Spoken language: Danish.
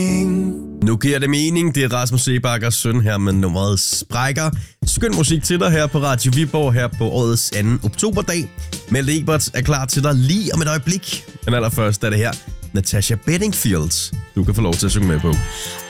Nu giver det mening. Det er Rasmus Sebakkers søn her med nummeret Sprækker. Skøn musik til dig her på Radio Viborg her på årets 2. oktoberdag. Mette Ebert er klar til dig lige om et øjeblik. Men allerførst er det her Natasha Bedingfield. Du kan få lov til at synge med på.